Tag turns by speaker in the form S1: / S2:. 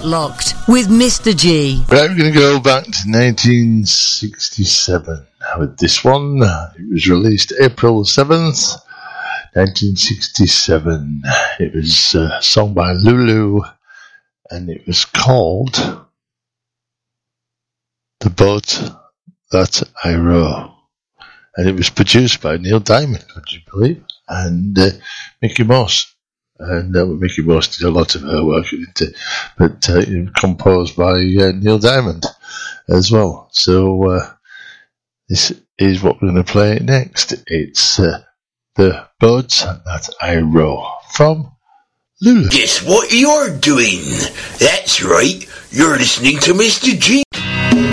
S1: Locked with Mr. G.
S2: Right, we're going to go back to 1967 with this one. It was released April 7th, 1967. It was a song by Lulu, and it was called The Boat That I Row. And it was produced by Neil Diamond, would you believe, and Mickey Mouse. And Mickey Mouse did a lot of her work, but composed by Neil Diamond as well. So this is what we're going to play next. It's The Boat That I Row from Lulu.
S3: Guess what you're doing? That's right, you're listening to Mr. G.